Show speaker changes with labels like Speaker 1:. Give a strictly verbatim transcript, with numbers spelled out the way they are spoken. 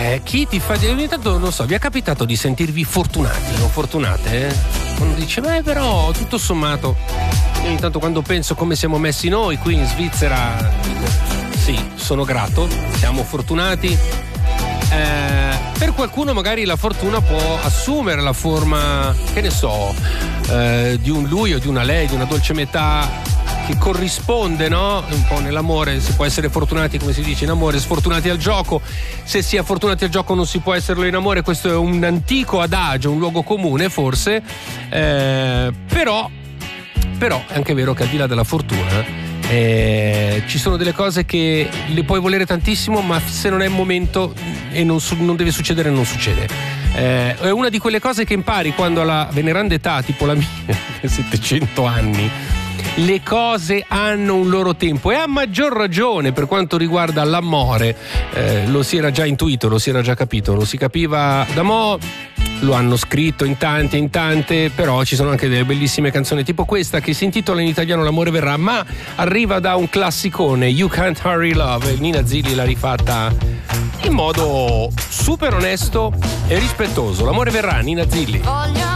Speaker 1: Eh, chi ti fa. Ogni tanto non so, vi è capitato di sentirvi fortunati o fortunate? Eh? Quando dice, beh, però tutto sommato. Io ogni tanto quando penso come siamo messi noi qui in Svizzera, dico, sì, sono grato, siamo fortunati. Eh, per qualcuno magari la fortuna può assumere la forma, che ne so, eh, di un lui o di una lei, di una dolce metà che corrisponde, no? Un po' nell'amore si può essere fortunati, come si dice in amore, sfortunati al gioco. Se si è fortunati al gioco non si può esserlo in amore, questo è un antico adagio, un luogo comune forse, eh, però però è anche vero che al di là della fortuna eh, ci sono delle cose che le puoi volere tantissimo, ma se non è il momento e non, su- non deve succedere, non succede. Eh, è una di quelle cose che impari quando alla veneranda età, tipo la mia, settecento anni, le cose hanno un loro tempo, e a maggior ragione per quanto riguarda l'amore. Eh, lo si era già intuito, lo si era già capito, lo si capiva da mo', lo hanno scritto in tante in tante, però ci sono anche delle bellissime canzoni tipo questa che si intitola in italiano L'amore verrà, ma arriva da un classicone, You Can't Hurry Love. Nina Zilli l'ha rifatta in modo super onesto e rispettoso. L'amore verrà, Nina Zilli.